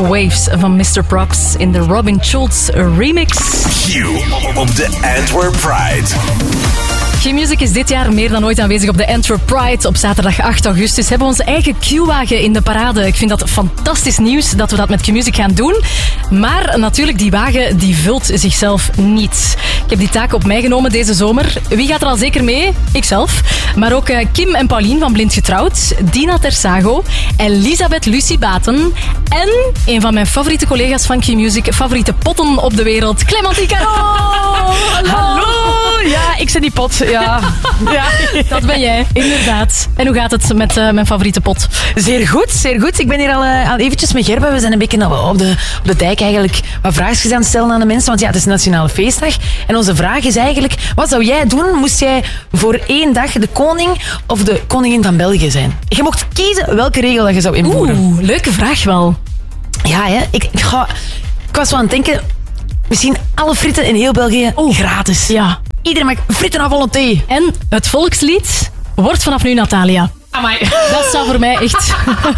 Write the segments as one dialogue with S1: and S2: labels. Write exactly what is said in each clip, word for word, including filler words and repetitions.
S1: Waves van mister Props in de Robin Schulz remix.
S2: Q op de Antwerp Pride.
S1: Q-Music is dit jaar meer dan ooit aanwezig op de Antwerp Pride. Op zaterdag acht augustus hebben we onze eigen Q-wagen in de parade. Ik vind dat fantastisch nieuws dat we dat met Q-Music gaan doen. Maar natuurlijk, die wagen die vult zichzelf niet. Ik heb die taak op mij genomen deze zomer. Wie gaat er al zeker mee? Ikzelf. Maar ook Kim en Paulien van Blind Getrouwd, Dina Tersago, Elisabeth Lucie Baten en een van mijn favoriete collega's van Q-Music, favoriete potten op de wereld, Clémentine Caro. Hallo.
S3: Hallo. Ja, ik ben die pot. Ja. Ja.
S1: Dat ben jij, inderdaad. En hoe gaat het met uh, mijn favoriete pot?
S3: Zeer goed, zeer goed. Ik ben hier al, uh, al eventjes met Gerben. We zijn een beetje op de, op de dijk eigenlijk wat vraagjes aan het stellen aan de mensen. Want ja, het is Nationale Feestdag. En onze vraag is eigenlijk, wat zou jij doen moest jij voor één dag de koning of de koningin van België zijn? Je mocht kiezen welke regel dat je zou invoeren.
S1: Oeh, leuke vraag wel.
S3: Ja, hè. Ik, ik, ga, ik was zo aan het denken, misschien alle fritten in heel België
S1: Oeh.
S3: gratis.
S1: Ja.
S3: Iedereen mag fritten à volonté.
S1: En het volkslied wordt vanaf nu Natalia.
S3: Amai.
S1: Dat zou voor mij echt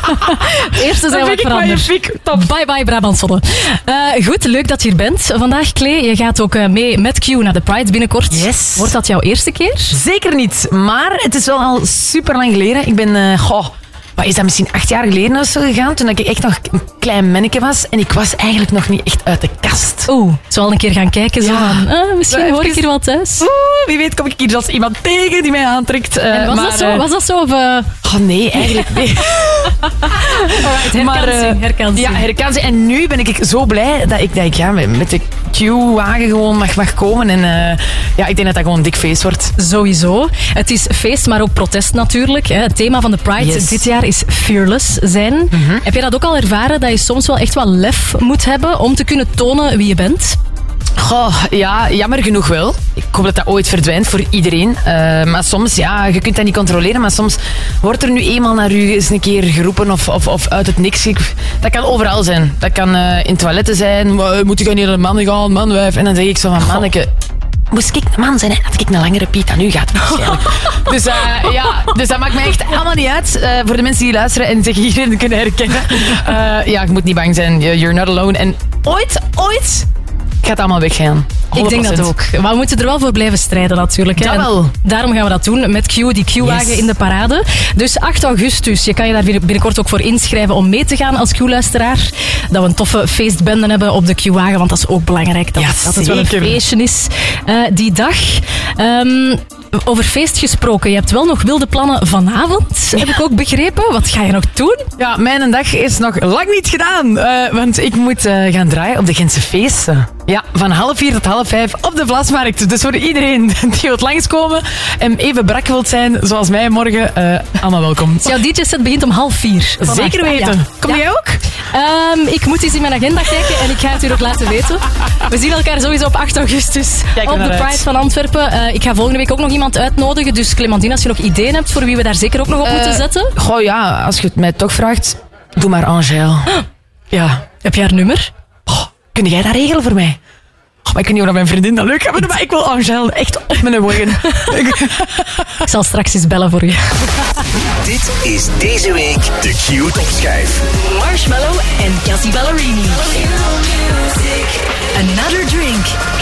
S1: het eerste zijn wat ik verander. Bye bye Brabantsonne. Uh, goed, leuk dat je hier bent vandaag, Klee. Je gaat ook uh, mee met Q naar de Pride binnenkort.
S3: Yes.
S1: Wordt dat jouw eerste keer?
S3: Zeker niet, maar het is wel al super lang geleden. Ik ben, uh, goh, wat is dat, misschien acht jaar geleden of zo gegaan, toen ik echt nog een klein manneke was. En ik was eigenlijk nog niet echt uit de kast.
S1: Oeh, zal wel een keer gaan kijken. Zo
S3: Ja.
S1: van, uh, misschien
S3: Even-
S1: hoor ik hier wel thuis.
S3: Oeh, wie weet kom ik hier zelfs iemand tegen die mij aantrekt. Uh,
S1: En was,
S3: maar,
S1: dat zo?
S3: uh,
S1: was dat zo? Of, uh...
S3: Oh nee, eigenlijk nee.
S1: Herkansing,
S3: Maar, uh,
S1: herkansing.
S3: Ja, herkansing. En nu ben ik zo blij dat ik, dat ik ja, met de Q-wagen gewoon mag, mag komen. En uh, ja, ik denk dat dat gewoon een dik feest wordt.
S1: Sowieso. Het is feest, maar ook protest natuurlijk. Hè. Het thema van de Pride
S3: Yes.
S1: dit jaar is fearless zijn.
S3: Mm-hmm.
S1: Heb je dat ook al ervaren, dat je soms wel echt wel lef moet hebben om te kunnen tonen wie je bent?
S3: Goh, ja, jammer genoeg wel. Ik hoop dat dat ooit verdwijnt voor iedereen. Uh, maar soms, ja, je kunt dat niet controleren. Maar soms wordt er nu eenmaal naar u eens een keer geroepen of, of, of uit het niks. Ik- Dat kan overal zijn. Dat kan uh, in toiletten zijn. "Maar, moet ik niet naar de mannen gaan, manwijf?" En dan zeg ik zo van, manneke, moest ik een man zijn, hè, had ik een langere piet dan u gaat het waarschijnlijk. dus, uh, ja, dus dat maakt mij echt allemaal niet uit. Uh, voor de mensen die luisteren en zich hierin kunnen herkennen. Uh, ja, je moet niet bang zijn. You're not alone. En ooit, ooit gaat het allemaal weggaan.
S1: Ik denk dat ook. Maar we moeten er wel voor blijven strijden natuurlijk. Hè.
S3: Dat
S1: En
S3: wel.
S1: daarom gaan we dat doen met Q, die Q-wagen
S3: Yes.
S1: in de parade. Dus acht augustus, je kan je daar binnenkort ook voor inschrijven om mee te gaan als Q-luisteraar. Dat we een toffe feestbende hebben op de Q-wagen, want dat is ook belangrijk. Dat,
S3: Ja,
S1: dat het wel een
S3: zeker.
S1: feestje is uh, die dag. Um, over feest gesproken, je hebt wel nog wilde plannen vanavond, heb ik ook begrepen. Wat ga je nog doen?
S3: Ja, mijn dag is nog lang niet gedaan. Uh, want ik moet uh, gaan draaien op de Gentse feesten. Ja, van half vier tot half vijf op de Vlasmarkt. Dus voor iedereen die wilt langskomen en even brak wilt zijn, zoals mij morgen, uh, allemaal welkom.
S1: Dus jouw D J-set begint om half vier. vannacht.
S3: Zeker weten.
S1: Ja.
S3: Kom
S1: Ja.
S3: jij ook?
S1: Um, ik moet eens in mijn agenda kijken en ik ga het u ook laten weten. We zien elkaar sowieso op acht augustus
S3: Kijk er
S1: op de
S3: naar
S1: Pride
S3: uit.
S1: van Antwerpen. Uh, ik ga volgende week ook nog iemand uitnodigen. Dus Clémentine, als je nog ideeën hebt voor wie we daar zeker ook nog op
S3: Uh,
S1: moeten zetten.
S3: Goh ja, als je het mij toch vraagt, doe maar Angèle. Ja.
S1: Heb je haar nummer?
S3: Oh, kun jij dat regelen voor mij? Oh, maar ik weet niet of mijn vriendin dat leuk gaat, maar ik wil Angèle echt op mijn wagen.
S1: Ik zal straks eens bellen voor u.
S2: Dit is deze week de Q topschijf.
S4: Marshmallow en Cassie Ballerini. Another drink.